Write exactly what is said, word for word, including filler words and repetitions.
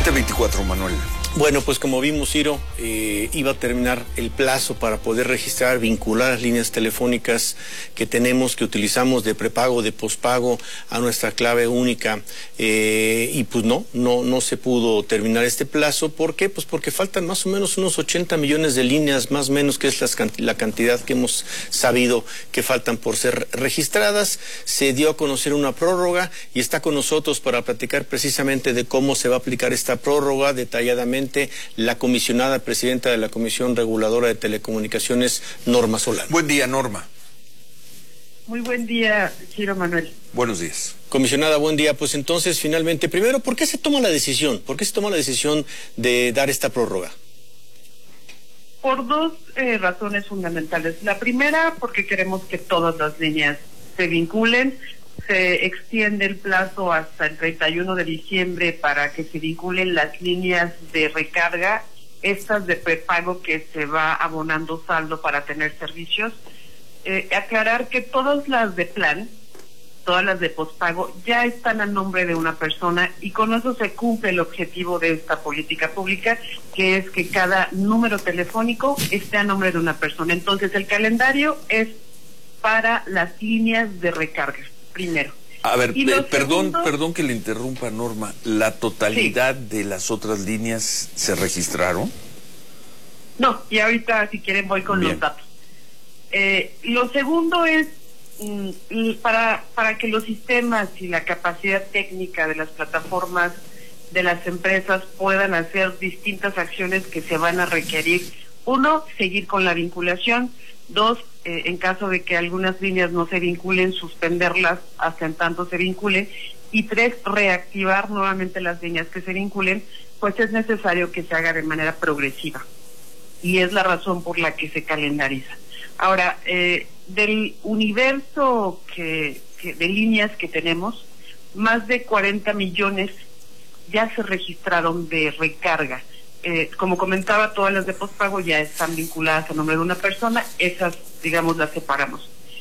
siete veinticuatro, Manuel. Bueno, pues como vimos, Ciro, eh, iba a terminar el plazo para poder registrar, vincular las líneas telefónicas que tenemos, que utilizamos de prepago, de pospago a nuestra clave única. Eh, y pues no, no, no se pudo terminar este plazo. ¿Por qué? Pues porque faltan más o menos unos ochenta millones de líneas, más o menos, que es las, la cantidad que hemos sabido que faltan por ser registradas. Se dio a conocer una prórroga y está con nosotros para platicar precisamente de cómo se va a aplicar esta prórroga detalladamente la comisionada presidenta de la Comisión Reguladora de Telecomunicaciones, Norma Solano. Buen día, Norma. Muy buen día, Ciro Manuel. Buenos días. Comisionada, buen día. Pues entonces, finalmente, primero, ¿por qué se toma la decisión? ¿Por qué se toma la decisión de dar esta prórroga? Por dos eh, razones fundamentales. La primera, porque queremos que todas las líneas se vinculen. Se extiende el plazo hasta el treinta y uno de diciembre para que se vinculen las líneas de recarga, estas de prepago que se va abonando saldo para tener servicios. Eh, aclarar que todas las de plan, todas las de pospago, ya están a nombre de una persona y con eso se cumple el objetivo de esta política pública, que es que cada número telefónico esté a nombre de una persona. Entonces el calendario es para las líneas de recarga. Primero. A ver, eh, perdón, segundo... perdón que le interrumpa, Norma. ¿La totalidad sí. de las otras líneas se registraron? No, y ahorita si quieren voy con Bien. los datos. Eh, lo segundo es mm, para, para que los sistemas y la capacidad técnica de las plataformas de las empresas puedan hacer distintas acciones que se van a requerir. Uno, seguir con la vinculación. Dos, eh, en caso de que algunas líneas no se vinculen, suspenderlas hasta en tanto se vinculen. Y tres, reactivar nuevamente las líneas que se vinculen, pues es necesario que se haga de manera progresiva. Y es la razón por la que se calendariza. Ahora, eh, del universo que, que de líneas que tenemos, más de cuarenta millones ya se registraron de recarga. Eh, como comentaba, todas las de postpago ya están vinculadas a nombre de una persona, esas, digamos, las separamos.